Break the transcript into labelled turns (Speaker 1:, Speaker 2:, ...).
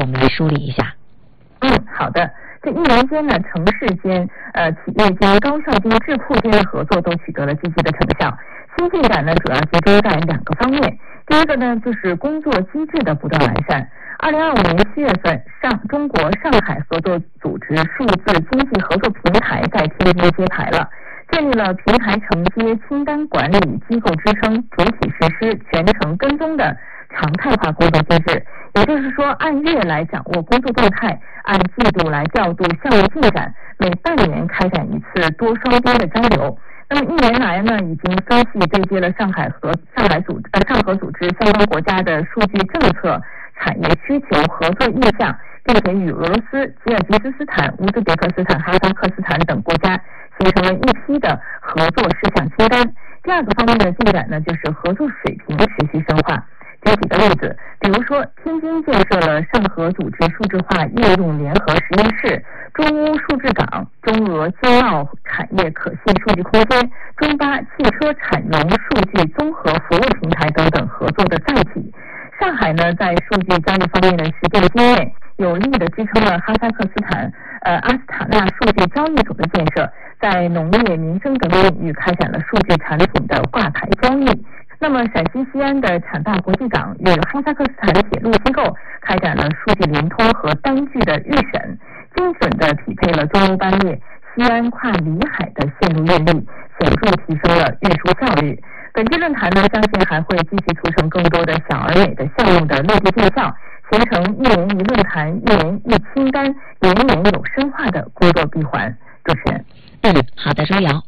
Speaker 1: 们来梳理一下。
Speaker 2: 好的。这一年间呢，城市间、企业间、高校间、智库间的合作都取得了积极的成效。新进展呢，主要集中在2个方面。第一个呢，就是工作机制的不断完善。2025年7月份，中国上海合作组织数字经济合作平台在天津揭牌了，建立了平台承接、清单管理、机构支撑、主体实施、全程跟踪的常态化工作机制。也就是说，按月来掌握工作动态，按季度来调度项目进展，每半年开展一次多双边的交流。那么1年来呢，已经分析对接了上合组织相关国家的数据政策、产业需求、合作意向，并且与俄罗斯、吉尔吉斯斯坦、乌兹别克斯坦、哈萨克斯坦等国家形成了一批的合作事项清单。第2个方面的进展呢，就是合作水平持续深化。举几个例子，比如说天津建设了上合组织数字化应用联合实验室、中乌数字港、中俄经贸产业可信数据空间、中巴汽车产农数据综合服务平台等等合作的载体。上海呢，在数据交易方面的实践经验，有力地支撑了哈萨克斯坦阿斯塔纳数据交易所的建设，在农业、民生等领域开展了数据产品的挂牌交易。那么陕西西安的产大国际港与哈萨克斯坦铁路机构开展了数据联通和单据的预审，精准地匹配了中欧班列西安跨里海的线路运力，显著提升了运输效率。本届论坛呢，相信还会继续促成更多的小而美的项目的落地见效，形成1年1论坛、1年1清单、年年有深化的工作闭环。主持人，
Speaker 1: 好的，周瑶。